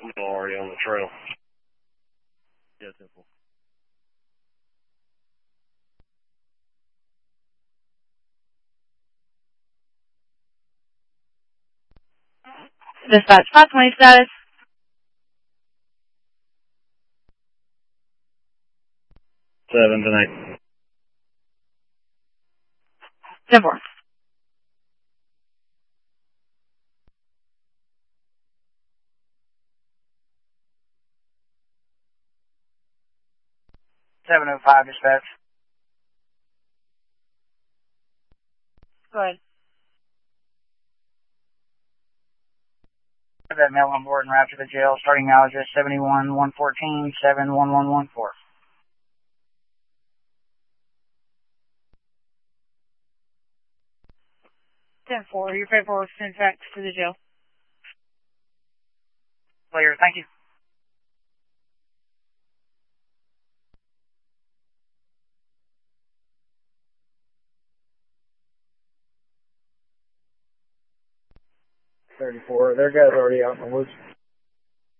I'm already on the trail. Yeah, 10-4. Dispatch 520 status. 7 tonight. 10-4. Dispatch. Go ahead. Have that male on board and route to the jail. Starting now address 71-114, 71114. 10-4. Your paperwork sent fax to the jail. Clear. Thank you. Their guy's already out in the woods.